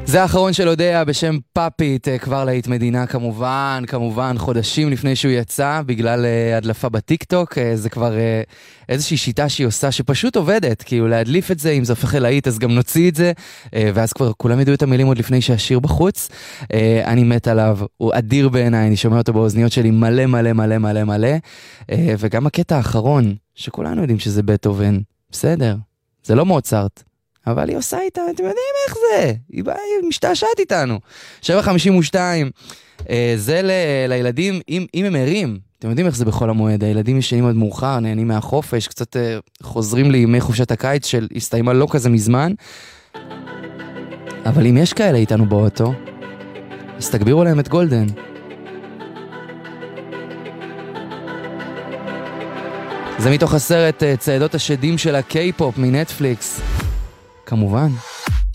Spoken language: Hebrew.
זה האחרון של הודעה בשם פאפיט, כבר להיט מדינה כמובן, חודשים לפני שהוא יצא, בגלל הדלפה בטיקטוק. זה כבר איזושהי שיטה שהיא עושה שפשוט עובדת, כאילו להדליף את זה, אם זה הופך להיט אז גם נוציא את זה, ואז כבר כולם ידעו את המילים עוד לפני שהשיר בחוץ. אני מת עליו, הוא אדיר בעיניי, אני שומע אותו באוזניות שלי מלא מלא מלא מלא מלא, וגם הקטע האחרון, שכולנו יודעים שזה בטהובן, בסדר, זה לא מוצרט. אבל היא עושה איתה, אתם יודעים איך זה, היא משתעשעת איתנו. 7:52, זה לילדים, אם הם ערים, אתם יודעים איך זה בכל המועד, הילדים ישנים עד מאוחר, נהנים מהחופש, קצת חוזרים לימי חופשת הקיץ של הסתיימה לא כזה מזמן, אבל אם יש כאלה איתנו באוטו, אז תגבירו להם את גולדן. זה מתוך הסרט צעדות השדים של הקיי-פופ מנטפליקס. כמובן.